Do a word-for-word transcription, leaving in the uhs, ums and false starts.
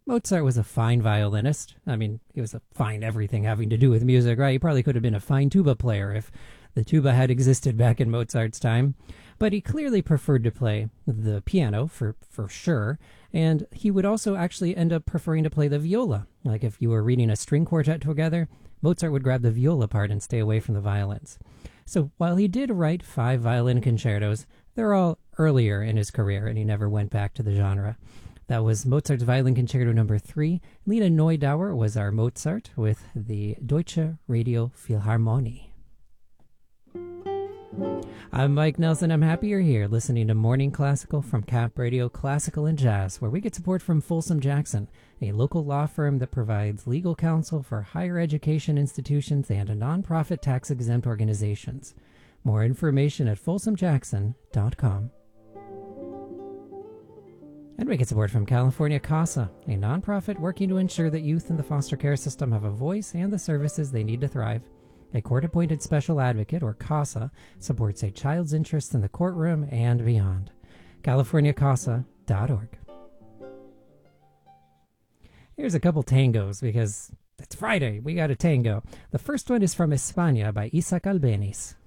Mozart was a fine violinist. I mean, he was a fine everything having to do with music, right? He probably could have been a fine tuba player if the tuba had existed back in Mozart's time. But he clearly preferred to play the piano for, for sure. And he would also actually end up preferring to play the viola. Like if you were reading a string quartet together, Mozart would grab the viola part and stay away from the violins. So while he did write five violin concertos, they're all earlier in his career, and he never went back to the genre. That was Mozart's Violin Concerto number three. Lena Neudauer was our Mozart with the Deutsche Radio Philharmonie. I'm Mike Nelson. I'm happy you're here listening to Morning Classical from Cap Radio Classical and Jazz, where we get support from Folsom Jackson, a local law firm that provides legal counsel for higher education institutions and nonprofit tax-exempt organizations. More information at folsom jackson dot com. And we get support from California CASA, a nonprofit working to ensure that youth in the foster care system have a voice and the services they need to thrive. A court-appointed special advocate, or CASA, supports a child's interests in the courtroom and beyond. california casa dot org. Here's a couple tangos, because it's Friday. We got a tango. The first one is from España by Isaac Albeniz.